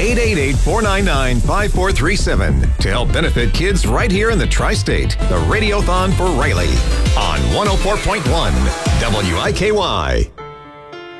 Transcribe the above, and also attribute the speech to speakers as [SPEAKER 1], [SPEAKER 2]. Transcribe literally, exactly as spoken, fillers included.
[SPEAKER 1] eight eight eight, four nine nine, five four three seven to help benefit kids right here in the Tri-State. The Radiothon for Riley on one oh four point one W I K Y.